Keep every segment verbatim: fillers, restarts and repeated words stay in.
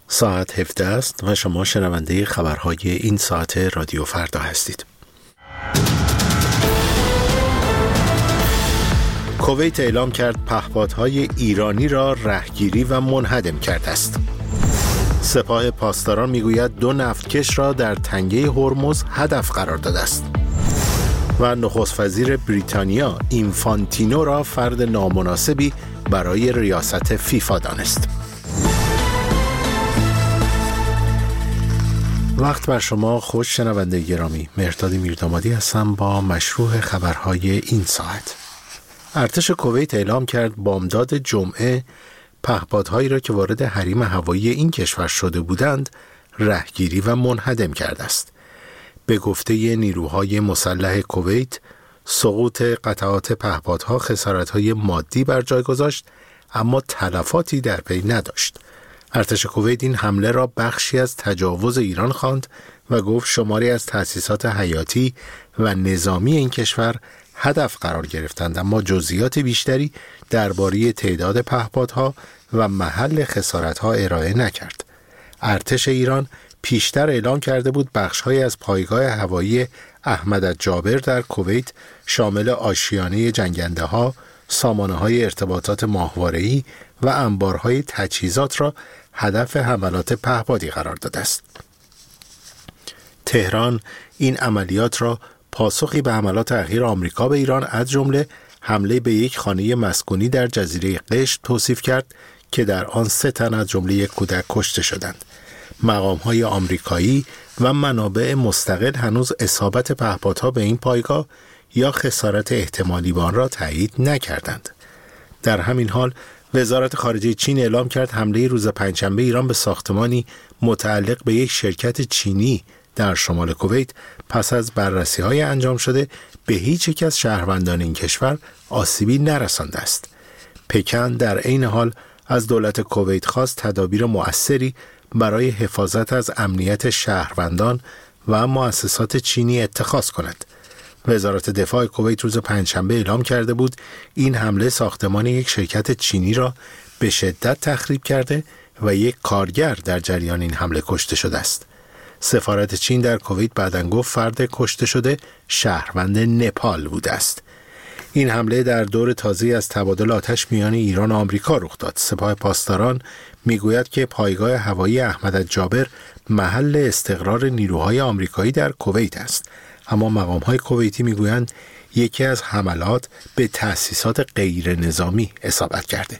ساعت هفده است و شما شنونده خبرهای این ساعت رادیو فردا هستید. کویت اعلام کرد پهپادهای ایرانی را رهگیری و منهدم کرده است. سپاه پاسداران میگوید دو نفتکش را در تنگه هرمز هدف قرار داده است. و نخست وزیر بریتانیا اینفانتینو را فرد نامناسبی برای ریاست فیفا دانست. وقت بر شما خوش شنونده گرامی. مهرداد میردامادی هستم با مشروع خبرهای این ساعت. ارتش کویت اعلام کرد بامداد جمعه پهپادهایی را که وارد حریم هوایی این کشور شده بودند رهگیری و منهدم کرده است. به گفته نیروهای مسلح کویت، سقوط قطعات پهپادها خسارت‌های مادی بر جای گذاشت اما تلفاتی در پی نداشت. ارتش کویت این حمله را بخشی از تجاوز ایران خواند و گفت شماری از تأسیسات حیاتی و نظامی این کشور هدف قرار گرفتند، اما جزئیات بیشتری درباره تعداد پهپادها و محل خسارت‌ها ارائه نکرد. ارتش ایران پیشتر اعلام کرده بود بخش‌های از پایگاه هوایی احمدالجابر در کویت شامل آشیانه جنگنده‌ها، سامانه‌های ارتباطات ماهواره‌ای و انبارهای تجهیزات را هدف حملات پهپادی قرار داده است. تهران این عملیات را پاسخی به حملات اخیر آمریکا به ایران از جمله حمله به یک خانه مسکونی در جزیره قشم توصیف کرد که در آن سه تن از جمله یک کودک کشته شدند. مقام‌های آمریکایی و منابع مستقل هنوز اصابت پهپادها به این پایگاه یا خسارت احتمالی به آن را تایید نکردند. در همین حال وزارت خارجه چین اعلام کرد حمله روز پنجشنبه ایران به ساختمانی متعلق به یک شرکت چینی در شمال کویت پس از بررسی‌های انجام شده به هیچ یک از شهروندان این کشور آسیبی نرسانده است. پکن در عین حال از دولت کویت خواست تدابیر مؤثری برای حفاظت از امنیت شهروندان و مؤسسات چینی اتخاذ کند. وزارت دفاع کویت روز پنجشنبه اعلام کرده بود این حمله ساختمان یک شرکت چینی را به شدت تخریب کرده و یک کارگر در جریان این حمله کشته شده است. سفارت چین در کویت بعداً گفت فرد کشته شده شهروند نپال بوده است. این حمله در دور تازه‌ای از تبادل آتش میان ایران و آمریکا رخ داد. سپاه پاسداران میگوید که پایگاه هوایی احمدالجابر محل استقرار نیروهای آمریکایی در کویت است، اما مقام‌های کویتی میگویند یکی از حملات به تأسیسات غیر نظامی اصابت کرده.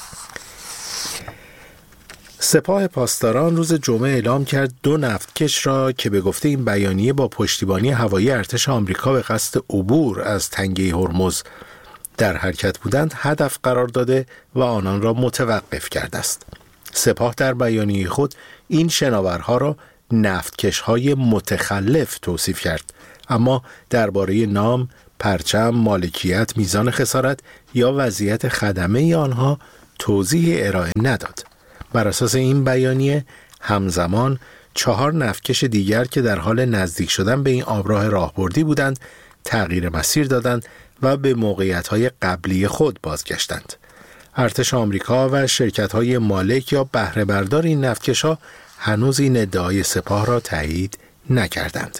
سپاه پاسداران روز جمعه اعلام کرد دو نفتکش را که به گفته این بیانیه با پشتیبانی هوایی ارتش آمریکا به قصد عبور از تنگه هرمز در حرکت بودند هدف قرار داده و آنان را متوقف کرده است. سپاه در بیانیه خود این شناورها را نفتکش‌های متخلف توصیف کرد، اما درباره نام، پرچم، مالکیت، میزان خسارت یا وضعیت خدمه آنها توضیح ارائه نداد. بر اساس این بیانیه همزمان چهار نفتکش دیگر که در حال نزدیک شدن به این آبراه راهبردی بودند تغییر مسیر دادند و به موقعیت‌های قبلی خود بازگشتند. ارتش آمریکا و شرکت‌های مالک یا بهره بردار این نفتکش‌ها هنوز این ادعای سپاه را تایید نکردند.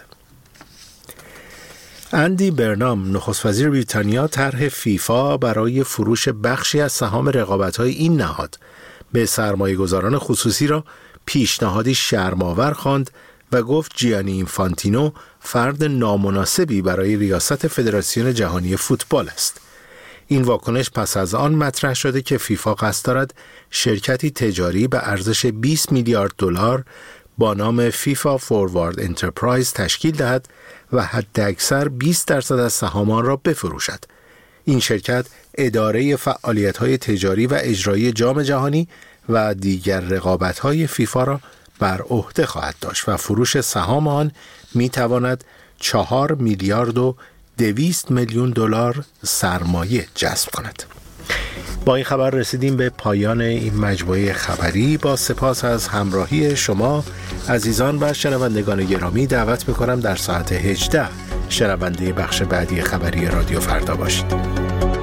اندی برنام نخست وزیر بریتانیا طرح فیفا برای فروش بخشی از سهام رقابت‌های این نهاد به سرمایه‌گذاران خصوصی را پیشنهادی شرم‌آور خواند و گفت جیانی اینفانتینو فرد نامناسبی برای ریاست فدراسیون جهانی فوتبال است. این واکنش پس از آن مطرح شده که فیفا قصد دارد شرکتی تجاری به ارزش بیست میلیارد دلار با نام فیفا فوروارد انترپرایز تشکیل دهد و حداکثر بیست درصد از سهام آن را بفروشد. این شرکت اداره فعالیت‌های تجاری و اجرایی جام جهانی و دیگر رقابت‌های فیفا را بر عهده خواهد داشت و فروش سهام آن می‌تواند چهار میلیارد و دویست میلیون دلار سرمایه جذب کند. با این خبر رسیدیم به پایان این مجموعه خبری. با سپاس از همراهی شما عزیزان و شنوندگان گرامی دعوت می‌کنم در ساعت هجده شنونده بخش بعدی خبری رادیو فردا باشید.